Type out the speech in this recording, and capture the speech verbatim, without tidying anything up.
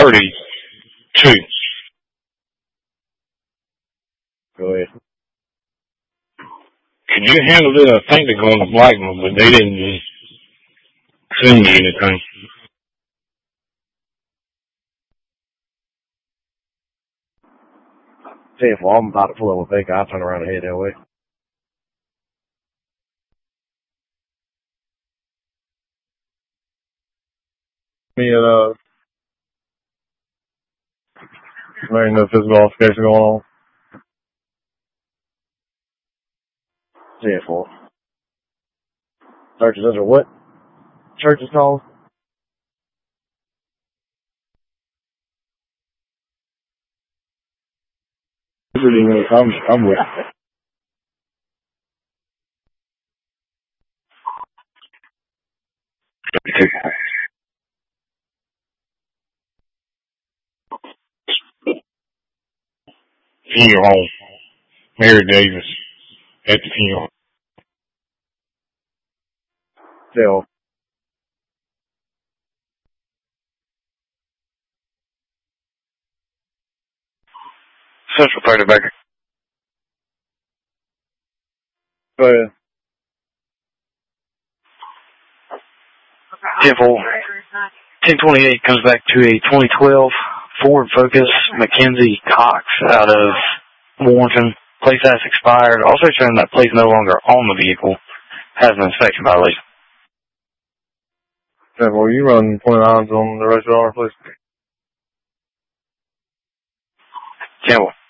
thirty-two. Go ahead. Could you handle it? I think they're going to Blackman, but they didn't send me anything. See, if well, I'm about to pull up with Baker, I'll turn around and head that way. Me and, uh, there ain't no physical altercation going on. ten four. Search is under what? Church is called? I'm, I'm with Funeral home. Mary Davis at the funeral. Tell. Central thirty Baker. Go ahead. ten four. ten twenty-eight comes back to a twenty twelve Ford Focus Mackenzie Cox out of Warrenton. Place has expired. Also showing that place no longer on the vehicle. Has an inspection violation. ten four, you run twenty-nines on the rest of our place? ten four.